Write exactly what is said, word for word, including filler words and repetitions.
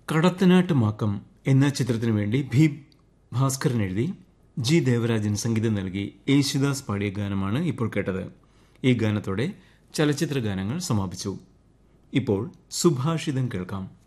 കടത്തനാട്ട് മാക്കം എന്ന ചിത്രത്തിനു വേണ്ടി ഭി ഭാസ്കരൻ എഴുതി ജി ദേവരാജൻ സംഗീതം നൽകി യേശുദാസ് പാടിയ ഗാനമാണ് ഇപ്പോൾ കേട്ടത്. ഈ ഗാനത്തോടെ ചലച്ചിത്ര ഗാനങ്ങൾ സമാപിച്ചു. ഇപ്പോൾ സുഭാഷിതം കേൾക്കാം.